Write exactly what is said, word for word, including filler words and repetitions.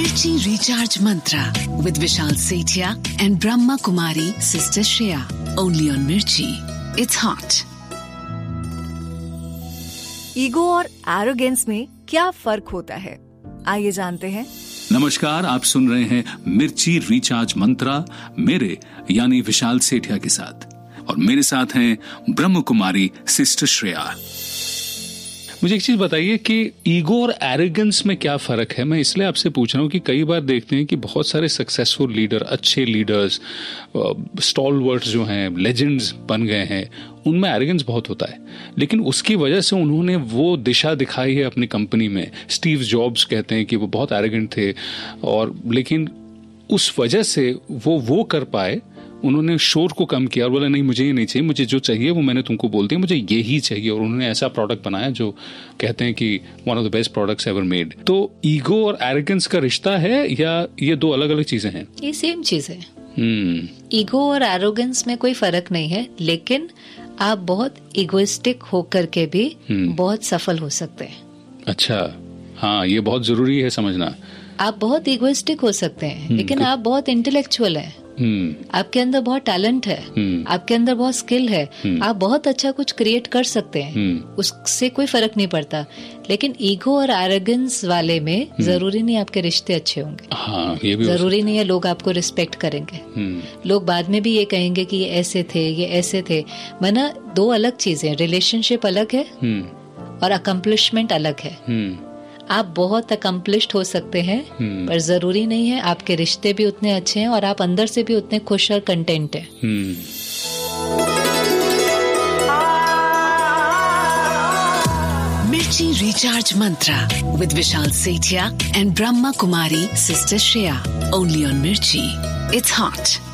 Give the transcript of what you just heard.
Mirchi Recharge Mantra with Vishal Sethia and Brahma Kumari Sister Shreya. Only on Mirchi. It's hot. Ego और arrogance में क्या फर्क होता है, आइए जानते हैं। नमस्कार, आप सुन रहे हैं मिर्ची रिचार्ज मंत्रा मेरे यानी विशाल सेठिया के साथ, और मेरे साथ हैं ब्रह्म कुमारी सिस्टर श्रेया। मुझे एक चीज बताइए कि ईगो और एरोगेंस में क्या फर्क है। मैं इसलिए आपसे पूछ रहा हूँ कि कई बार देखते हैं कि बहुत सारे सक्सेसफुल लीडर, अच्छे लीडर्स, स्टॉलवर्ड्स जो हैं, लेजेंड्स बन गए हैं, उनमें एरोगेंस बहुत होता है, लेकिन उसकी वजह से उन्होंने वो दिशा दिखाई है अपनी कंपनी में। स्टीव जॉब्स कहते हैं कि वो बहुत एरोगेंट थे, और लेकिन उस वजह से वो वो कर पाए, उन्होंने शोर को कम किया और बोला नहीं मुझे ये नहीं चाहिए, मुझे जो चाहिए वो मैंने तुमको बोल दिया, मुझे ये ही चाहिए, और उन्होंने ऐसा प्रोडक्ट बनाया जो कहते हैं कि one of the best products ever made. तो ईगो और एरोगेंस का रिश्ता है या ये दो अलग अलग चीजें हैं? ये सेम चीज है। हम्म ईगो और एरोगेंस में कोई फर्क नहीं है, लेकिन आप बहुत इगोइस्टिक होकर के भी बहुत सफल हो सकते हैं। अच्छा, हाँ, ये बहुत जरूरी है समझना। आप बहुत इगोइस्टिक हो सकते हैं, लेकिन आप बहुत इंटेलेक्चुअल हैं। आपके अंदर बहुत टैलेंट है, आपके अंदर बहुत स्किल है, आप बहुत अच्छा कुछ क्रिएट कर सकते हैं, उससे कोई फर्क नहीं पड़ता। लेकिन ईगो और एरोगेंस वाले में जरूरी नहीं आपके रिश्ते अच्छे होंगे। हाँ, ये भी जरूरी नहीं है लोग आपको रिस्पेक्ट करेंगे। लोग बाद में भी ये कहेंगे कि ये ऐसे थे, ये ऐसे थे। माना दो अलग चीजें, रिलेशनशिप अलग है और अकम्प्लिशमेंट अलग है। आप बहुत अकम्प्लिश्ड हो सकते हैं, पर जरूरी नहीं है आपके रिश्ते भी उतने अच्छे हैं और आप अंदर से भी उतने खुश और कंटेंट हैं। Mirchi Recharge Mantra with Vishal Sethia and Brahma Kumari Sister Shreya. Only on Mirchi. It's hot.